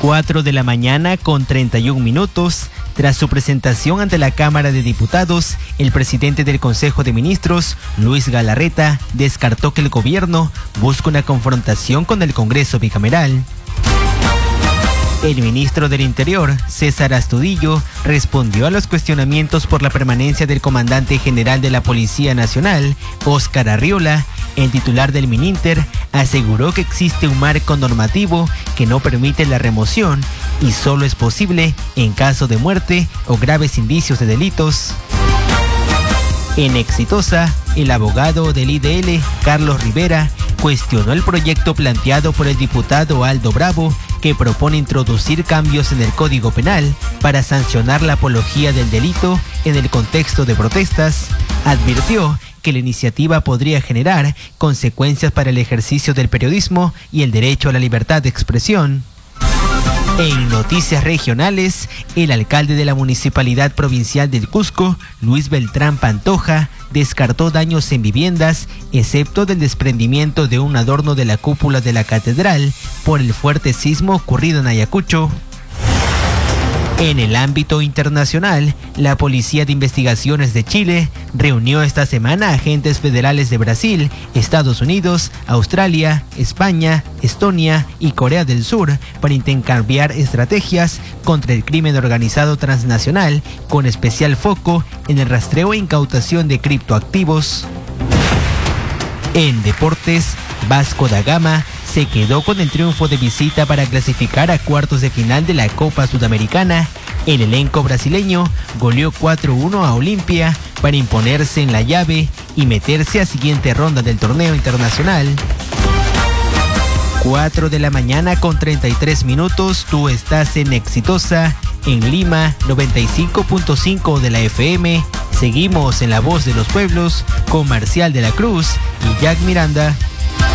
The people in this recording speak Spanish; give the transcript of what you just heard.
4 de la mañana con 31 minutos. Tras su presentación ante la Cámara de Diputados, el presidente del Consejo de Ministros, Luis Galarreta, descartó que el gobierno busque una confrontación con el Congreso bicameral. El ministro del Interior, César Astudillo, respondió a los cuestionamientos por la permanencia del comandante general de la Policía Nacional, Óscar Arriola. El titular del Mininter aseguró que existe un marco normativo que no permite la remoción y solo es posible en caso de muerte o graves indicios de delitos. En Exitosa, el abogado del IDL, Carlos Rivera, cuestionó el proyecto planteado por el diputado Aldo Bravo, que propone introducir cambios en el Código Penal para sancionar la apología del delito en el contexto de protestas. Advirtió que la iniciativa podría generar consecuencias para el ejercicio del periodismo y el derecho a la libertad de expresión. En noticias regionales, el alcalde de la Municipalidad Provincial del Cusco, Luis Beltrán Pantoja, descartó daños en viviendas, excepto del desprendimiento de un adorno de la cúpula de la catedral por el fuerte sismo ocurrido en Ayacucho. En el ámbito internacional, la Policía de Investigaciones de Chile reunió esta semana a agentes federales de Brasil, Estados Unidos, Australia, España, Estonia y Corea del Sur para intercambiar estrategias contra el crimen organizado transnacional, con especial foco en el rastreo e incautación de criptoactivos. En deportes, Vasco da Gama se quedó con el triunfo de visita para clasificar a cuartos de final de la Copa Sudamericana. El elenco brasileño goleó 4-1 a Olimpia para imponerse en la llave y meterse a siguiente ronda del torneo internacional. 4 de la mañana con 33 minutos, tú estás en Exitosa, en Lima, 95.5 de la FM. Seguimos en La Voz de los Pueblos con Marcial de la Cruz y Jack Miranda.